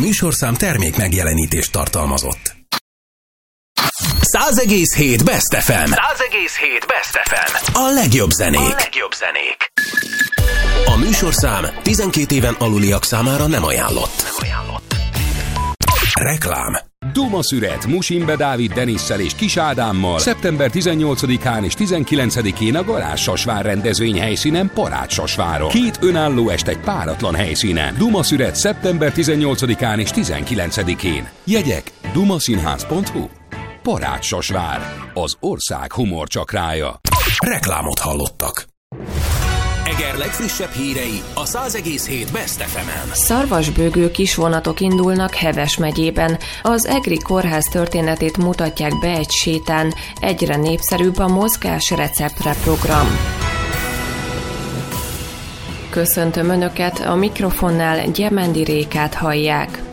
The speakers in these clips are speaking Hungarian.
műsorszám termék megjelenítést tartalmazott. 100,7 Best FM. 100,7 Best FM. A legjobb zenék. A műsorszám 12 éven aluliak számára nem ajánlott. Reklám. Duma Szüret Musimbe Dávid Denisszel és Kis Ádámmal szeptember 18-án és 19-én a Garázs-Sasvár rendezvény helyszínen Parács-Sasváron. 2 önálló este egy páratlan helyszínen. Duma Szüret szeptember 18-án és 19-én. Jegyek dumaszínház.hu. Parács-Sasvár, az ország humorcsakrája. Reklámot hallottak. Eger legfrissebb hírei a 100,7 Best FM-en. Szarvasbőgő kisvonatok indulnak Heves megyében. Az egri kórház történetét mutatják be egy sétán. Egyre népszerűbb a mozgás receptre program. Köszöntöm Önöket, a mikrofonnál Gyemendi Rékát hallják.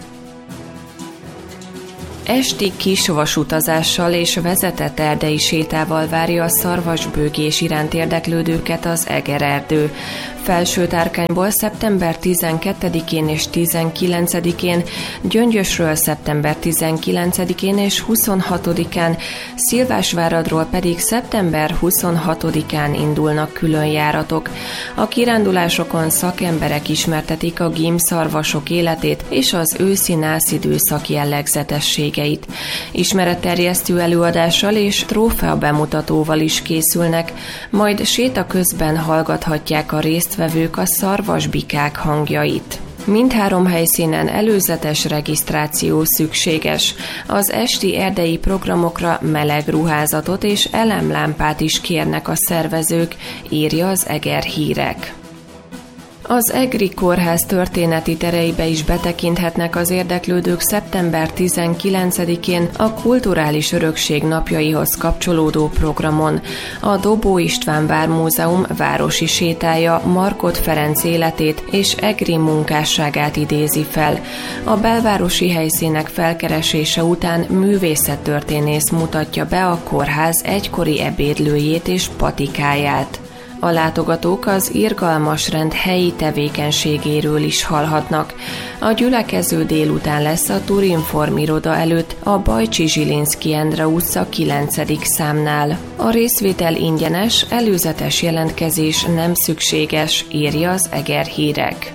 Esti kis vasutazással és vezetett erdei sétával várja a szarvasbőgés iránt érdeklődőket az Eger erdő. Felsőtárkányból szeptember 12-én és 19-én, Gyöngyösről szeptember 19-én és 26-án, Szilvásváradról pedig szeptember 26-án indulnak különjáratok. A kirándulásokon szakemberek ismertetik a gímszarvasok életét és az őszi-nász időszak jellegzetességeit. Ismeretterjesztő előadással és trófea bemutatóval is készülnek, majd séta közben hallgathatják a résztvevők a szarvasbikák hangjait. Mindhárom helyszínen előzetes regisztráció szükséges. Az esti erdei programokra meleg ruházatot és elemlámpát is kérnek a szervezők, írja az Eger Hírek. Az egri kórház történeti tereibe is betekinthetnek az érdeklődők szeptember 19-én a Kulturális Örökség napjaihoz kapcsolódó programon. A Dobó István Vármúzeum városi sétája Markot Ferenc életét és egri munkásságát idézi fel. A belvárosi helyszínek felkeresése után művészettörténész mutatja be a kórház egykori ebédlőjét és patikáját. A látogatók az irgalmas rend helyi tevékenységéről is hallhatnak. A gyülekező délután lesz a Turinform iroda előtt a Bajcsi Zsilinszky Endre utca 9. számnál. A részvétel ingyenes, előzetes jelentkezés nem szükséges, írja az Eger Hírek.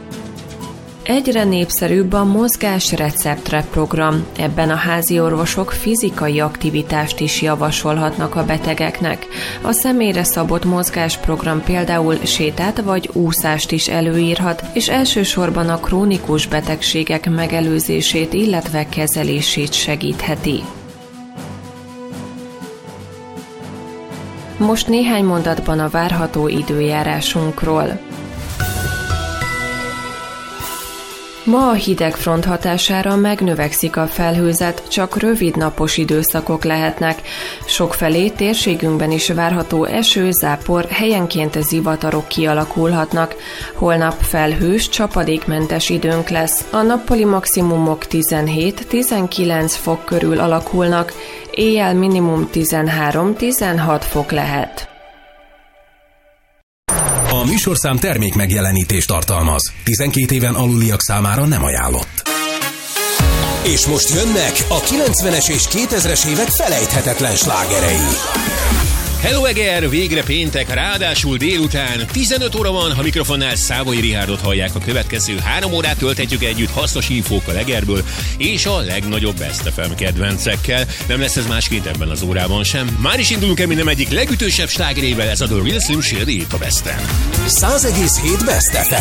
Egyre népszerűbb a mozgás receptre program. Ebben a házi orvosok fizikai aktivitást is javasolhatnak a betegeknek. A személyre szabott mozgásprogram például sétát vagy úszást is előírhat, és elsősorban a krónikus betegségek megelőzését, illetve kezelését segítheti. Most néhány mondatban a várható időjárásunkról. Ma a hidegfront hatására megnövekszik a felhőzet, csak rövid napos időszakok lehetnek. Sokfelé térségünkben is várható eső, zápor, helyenként zivatarok kialakulhatnak. Holnap felhős, csapadékmentes időnk lesz. A nappali maximumok 17-19 fok körül alakulnak, éjjel minimum 13-16 fok lehet. A műsorszám termék megjelenítést tartalmaz. 12 éven aluliak számára nem ajánlott. És most jönnek a 90-es és 2000-es évek felejthetetlen slágerei. Hello Eger, végre péntek, ráadásul délután 15 óra van, ha mikrofonnál Szávai Rihárdot hallják. A következő 3 órát tölthetjük együtt hasznos infókkal Egerből és a legnagyobb Best FM kedvencekkel. Nem lesz ez másként ebben az órában sem. Már is indulunk el minden egyik legütősebb slágerével, ez a The Real Slim Shady itt a Besten. 100,7 Best FM.